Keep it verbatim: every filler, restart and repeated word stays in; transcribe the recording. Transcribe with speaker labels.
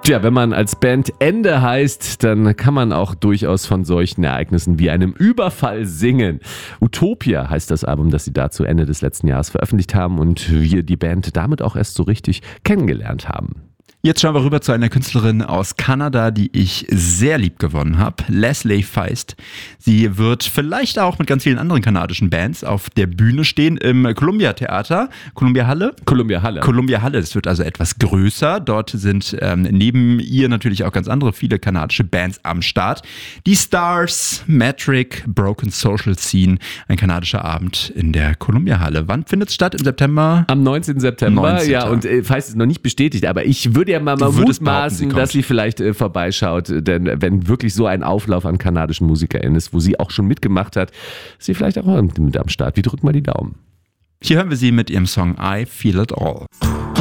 Speaker 1: Tja, wenn man als Band Ende heißt, dann kann man auch durchaus von solchen Ereignissen wie einem Überfall singen. Utopia heißt das Album, das sie dazu Ende des letzten Jahres veröffentlicht haben und wir die Band damit auch erst so richtig kennengelernt haben.
Speaker 2: Jetzt schauen wir rüber zu einer Künstlerin aus Kanada, die ich sehr lieb gewonnen habe, Leslie Feist. Sie wird vielleicht auch mit ganz vielen anderen kanadischen Bands auf der Bühne stehen im Columbia Theater, Columbia Halle.
Speaker 1: Columbia Halle.
Speaker 2: Columbia Halle, das wird also etwas größer. Dort sind ähm, neben ihr natürlich auch ganz andere, viele kanadische Bands am Start. Die Stars, Metric, Broken Social Scene, ein kanadischer Abend in der Columbia Halle. Wann findet es statt? Im September?
Speaker 1: Am neunzehnten September,
Speaker 2: neunzehnten
Speaker 1: ja, und äh, Feist ist noch nicht bestätigt, aber ich würde ja mal, mal mutmaßen,
Speaker 2: sie
Speaker 1: dass sie vielleicht äh, vorbeischaut, denn wenn wirklich so ein Auflauf an kanadischen MusikerInnen ist, wo sie auch schon mitgemacht hat, ist sie vielleicht auch mit am Start. Wir drücken mal die Daumen.
Speaker 2: Hier hören wir sie mit ihrem Song I Feel It All.